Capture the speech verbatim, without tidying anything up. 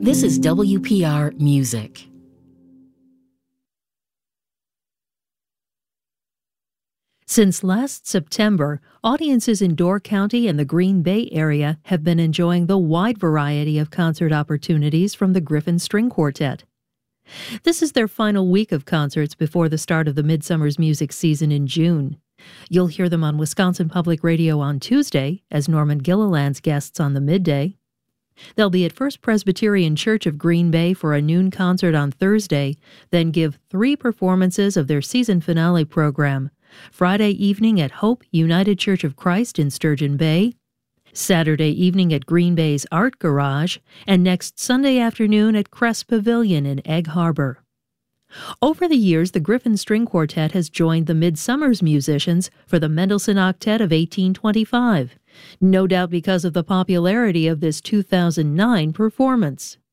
This is W P R Music. Since last September, audiences in Door County and the Green Bay area have been enjoying the wide variety of concert opportunities from the Griffin String Quartet. This is their final week of concerts before the start of the Midsummer's Music season in June. You'll hear them on Wisconsin Public Radio on Tuesday as Norman Gilliland's guests on the midday. They'll be at First Presbyterian Church of Green Bay for a noon concert on Thursday, then give three performances of their season finale program. Friday evening at Hope United Church of Christ in Sturgeon Bay, Saturday evening at Green Bay's Art Garage, and next Sunday afternoon at Crest Pavilion in Egg Harbor. Over the years, the Griffin String Quartet has joined the Midsummer's musicians for the Mendelssohn Octet of eighteen twenty-five, no doubt because of the popularity of this two thousand nine performance.